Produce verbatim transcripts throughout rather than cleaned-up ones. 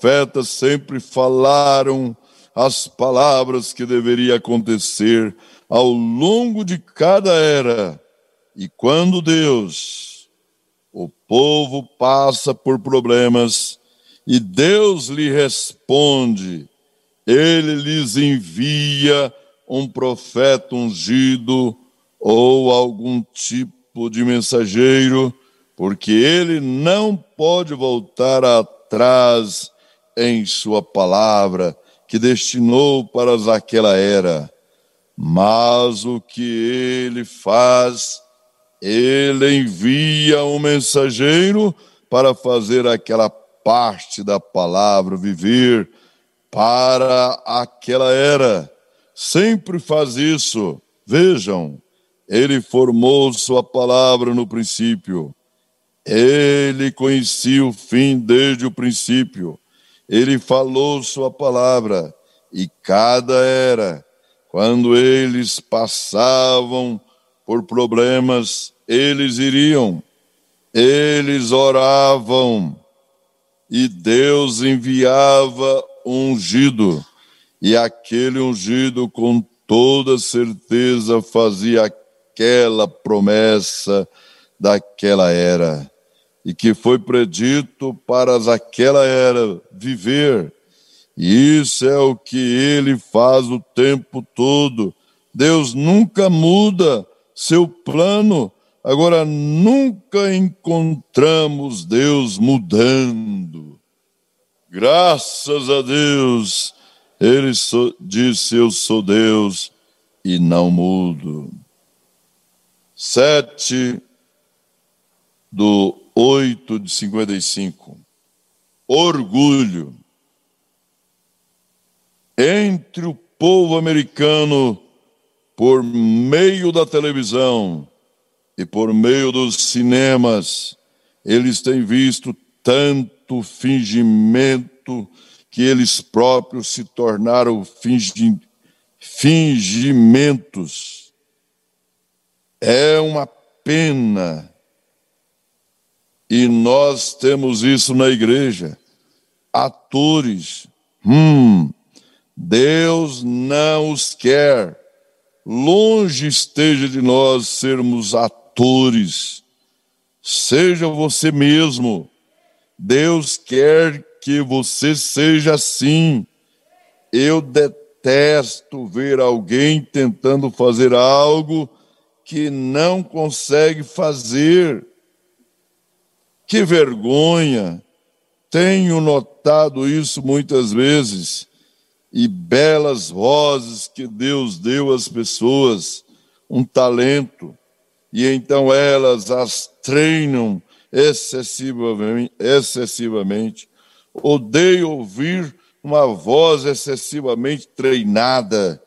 profetas sempre falaram as palavras que deveriam acontecer ao longo de cada era. E quando Deus, o povo passa por problemas e Deus lhe responde, Ele lhes envia um profeta ungido ou algum tipo de mensageiro, porque Ele não pode voltar atrás em sua palavra que destinou para aquela era. Mas o que Ele faz, Ele envia um mensageiro para fazer aquela parte da palavra viver para aquela era. Sempre faz isso. Vejam, Ele formou sua palavra no princípio. Ele conhecia o fim desde o princípio. Ele falou sua palavra. E cada era, quando eles passavam por problemas, eles iriam, eles oravam, e Deus enviava um ungido, e aquele ungido com toda certeza fazia aquela promessa daquela era, e que foi predito para aquela era viver. E isso é o que Ele faz o tempo todo. Deus nunca muda seu plano. Agora, nunca encontramos Deus mudando. Graças a Deus, Ele so, disse, eu sou Deus e não mudo. Sete do oito de cinquenta e cinco. Orgulho. Entre o povo americano, por meio da televisão e por meio dos cinemas, eles têm visto tanto fingimento que eles próprios se tornaram fingi- fingimentos. É uma pena. E nós temos isso na igreja. Atores. Hum, Deus não os quer. Longe esteja de nós sermos atores. Seja você mesmo. Deus quer que você seja assim. Eu detesto ver alguém tentando fazer algo que não consegue fazer. Que vergonha! Tenho notado isso muitas vezes. E belas vozes que Deus deu às pessoas, um talento, e então elas as treinam excessivamente. excessivamente. Odeio ouvir uma voz excessivamente treinada.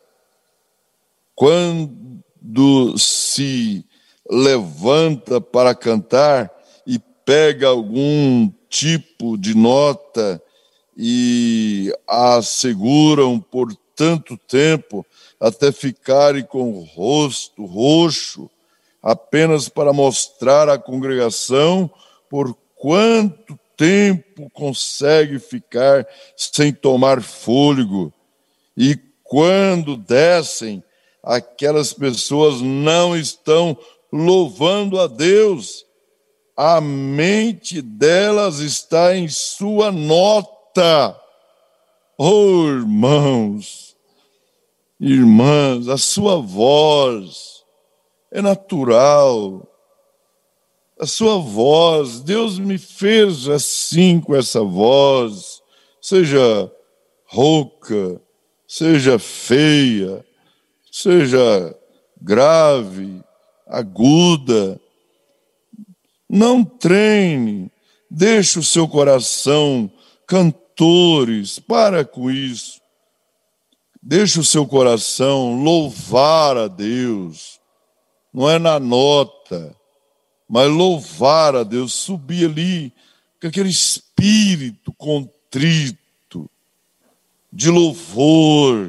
Quando se levanta para cantar e pega algum tipo de nota e a seguram por tanto tempo até ficarem com o rosto roxo, apenas para mostrar à congregação por quanto tempo consegue ficar sem tomar fôlego. E quando descem, aquelas pessoas não estão louvando a Deus. A mente delas está em sua nota. Oh, irmãos, irmãs, a sua voz é natural. A sua voz, Deus me fez assim com essa voz, seja rouca, seja feia, seja grave, aguda. Não treine, deixe o seu coração, cantores, para com isso. Deixe o seu coração louvar a Deus, não é na nota, mas louvar a Deus, subir ali com aquele espírito contrito, de louvor.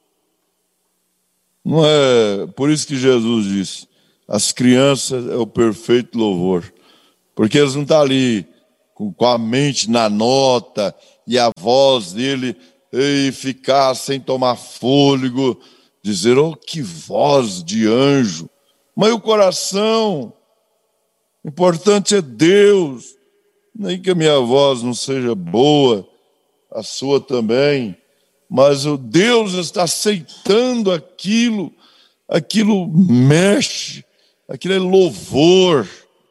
Não é por isso que Jesus disse, as crianças é o perfeito louvor. Porque eles não estão ali com, com a mente na nota e a voz dele e ficar sem tomar fôlego, dizer, oh, que voz de anjo. Mas o coração, o importante é Deus. Nem que a minha voz não seja boa, a sua também, mas o Deus está aceitando aquilo, aquilo mexe, aquilo é louvor.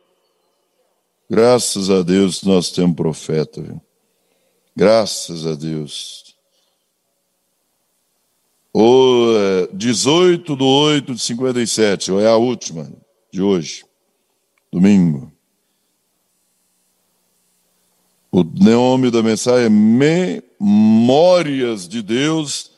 Graças a Deus nós temos profeta, viu? Graças a Deus. O dezoito de oito de cinquenta e sete, é a última de hoje, domingo. O nome da mensagem é Memórias de Deus,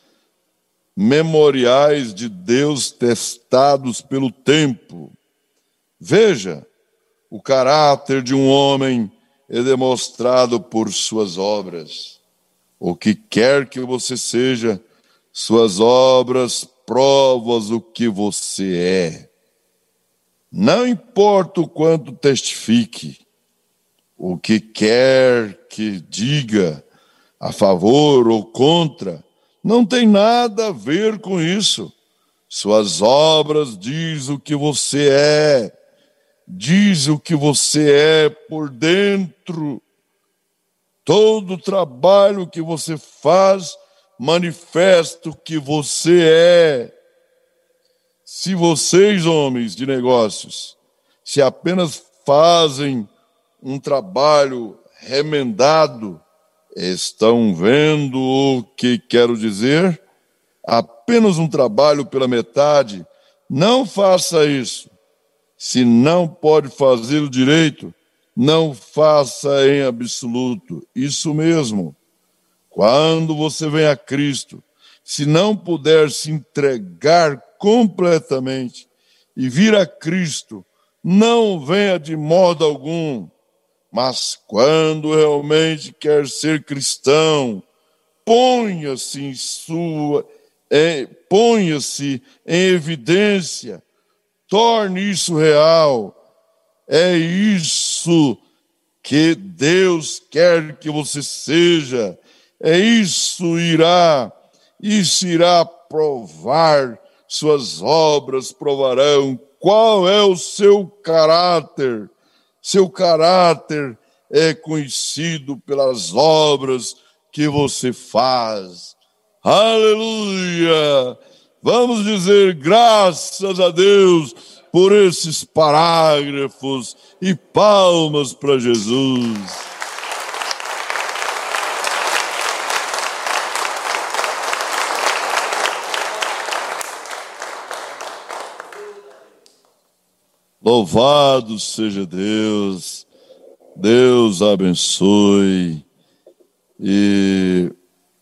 memoriais de Deus testados pelo tempo. Veja, o caráter de um homem é demonstrado por suas obras. O que quer que você seja, suas obras provas o que você é. Não importa o quanto testifique, o que quer que diga, a favor ou contra, não tem nada a ver com isso. Suas obras diz o que você é, diz o que você é por dentro. Todo trabalho que você faz manifesta o que você é. Se vocês, homens de negócios, se apenas fazem um trabalho remendado, estão vendo o que quero dizer? Apenas um trabalho pela metade, não faça isso. Se não pode fazê-lo direito, não faça em absoluto. Isso mesmo. Quando você vem a Cristo, se não puder se entregar completamente e vir a Cristo, não venha de modo algum. Mas quando realmente quer ser cristão, ponha-se em sua, é, ponha-se em evidência, torne isso real. É isso que Deus quer que você seja. É isso irá, isso irá provar, suas obras provarão qual é o seu caráter. Seu caráter é conhecido pelas obras que você faz. Aleluia! Vamos dizer graças a Deus por esses parágrafos e palmas para Jesus. Louvado seja Deus, Deus abençoe. E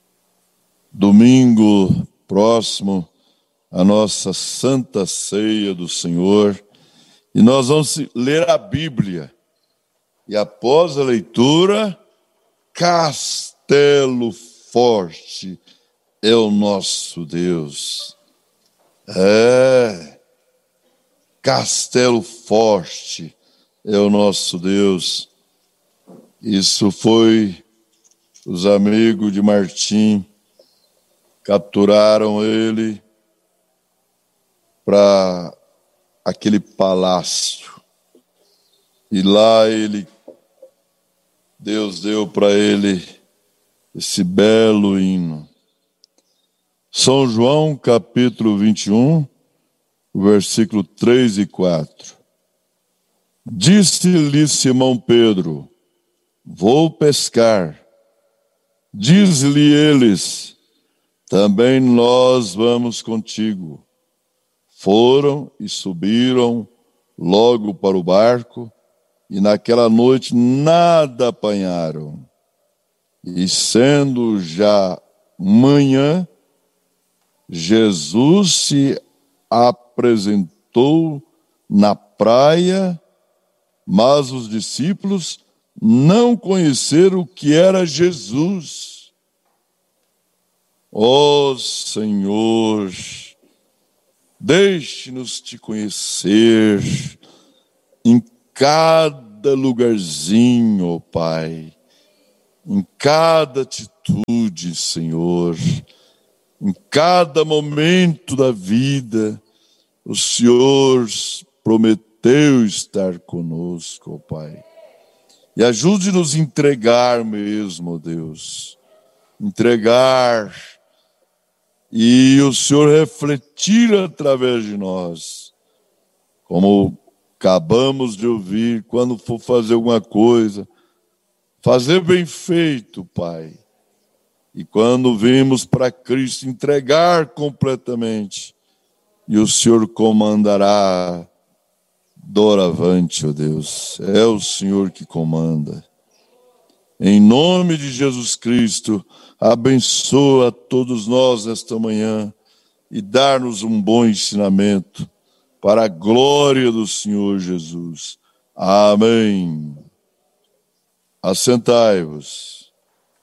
domingo próximo, a nossa Santa Ceia do Senhor, e nós vamos ler a Bíblia. E após a leitura, Castelo Forte é o nosso Deus. É... Castelo Forte é o nosso Deus. Isso foi os amigos de Martim, capturaram ele para aquele palácio. E lá ele, Deus deu para ele esse belo hino. São João, capítulo vinte e um, versículo três e quatro. Disse-lhe Simão Pedro: vou pescar. Diz-lhe eles: também nós vamos contigo. Foram e subiram logo para o barco, e naquela noite nada apanharam. E sendo já manhã, Jesus se apresentou na praia, mas os discípulos não conheceram o que era Jesus. Ó Senhor, deixe-nos te conhecer em cada lugarzinho, ó Pai. em cada atitude, Senhor, em cada momento da vida, o Senhor prometeu estar conosco, ó Pai. E ajude-nos a entregar mesmo, ó Deus, entregar e o Senhor refletir através de nós, como acabamos de ouvir, quando for fazer alguma coisa, fazer bem feito, Pai. E quando vimos para Cristo, entregar completamente, e o Senhor comandará doravante, ó Deus. É o Senhor que comanda. Em nome de Jesus Cristo, abençoa todos nós nesta manhã e dá-nos um bom ensinamento para a glória do Senhor Jesus. Amém. Assentai-vos.